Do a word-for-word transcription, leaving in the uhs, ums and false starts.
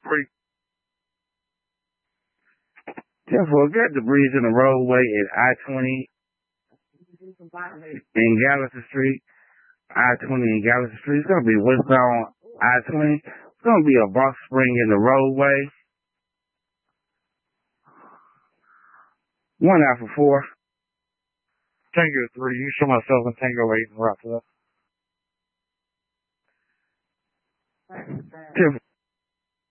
Creek. Therefore, get debris in the roadway at I twenty in Gallatin Street. I twenty in Gallatin Street. It's going to be westbound I twenty. It's going to be a box spring in the roadway. One Alpha four. Tango three. You show myself in Tango eight and route to that.